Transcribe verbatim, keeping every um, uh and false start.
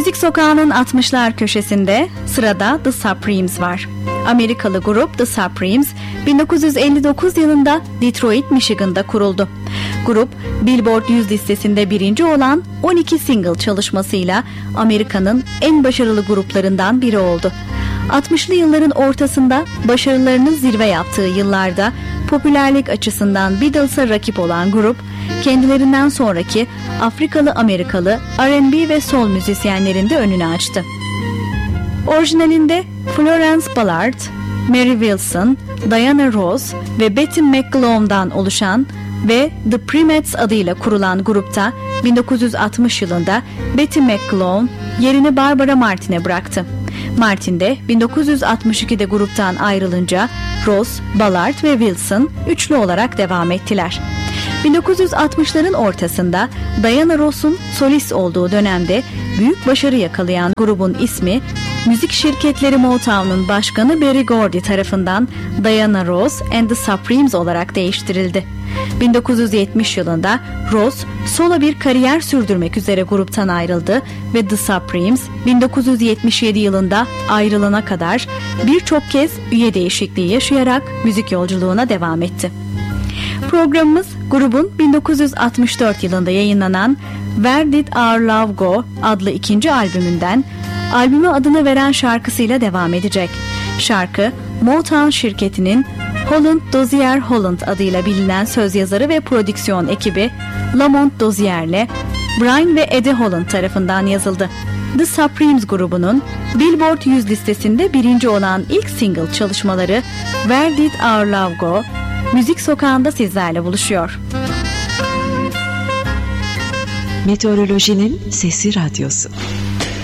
Müzik Sokağı'nın altmışlar köşesinde sırada The Supremes var. Amerikalı grup The Supremes bin dokuz yüz elli dokuz yılında Detroit, Michigan'da kuruldu. Grup Billboard yüz listesinde birinci olan on iki single çalışmasıyla Amerika'nın en başarılı gruplarından biri oldu. altmışlı yılların ortasında başarılarının zirve yaptığı yıllarda popülerlik açısından Beatles'a rakip olan grup, kendilerinden sonraki Afrikalı Amerikalı R and B ve soul müzisyenlerin de önünü açtı. Orijinalinde Florence Ballard, Mary Wilson, Diana Ross ve Betty McGlone'dan oluşan ve The Primates adıyla kurulan grupta bin dokuz yüz altmış yılında Betty McGlone yerini Barbara Martin'e bıraktı. Martin de bin dokuz yüz altmış ikide gruptan ayrılınca Ross, Ballard ve Wilson üçlü olarak devam ettiler. bin dokuz yüz altmışların ortasında Diana Ross'un solist olduğu dönemde büyük başarı yakalayan grubun ismi, müzik şirketleri Motown'un başkanı Berry Gordy tarafından Diana Ross and the Supremes olarak değiştirildi. bin dokuz yüz yetmiş yılında Ross solo bir kariyer sürdürmek üzere gruptan ayrıldı ve The Supremes bin dokuz yüz yetmiş yedi yılında ayrılana kadar birçok kez üye değişikliği yaşayarak müzik yolculuğuna devam etti. Programımız grubun bin dokuz yüz altmış dört yılında yayınlanan Where Did Our Love Go adlı ikinci albümünden albüme adını veren şarkısıyla devam edecek. Şarkı Motown şirketinin Holland Dozier Holland adıyla bilinen söz yazarı ve prodüksiyon ekibi Lamont Dozier'le Brian ve Eddie Holland tarafından yazıldı. The Supremes grubunun Billboard yüz listesinde birinci olan ilk single çalışmaları Where Did Our Love Go? Müzik Sokağı'nda sizlerle buluşuyor. Meteorolojinin Sesi Radyosu.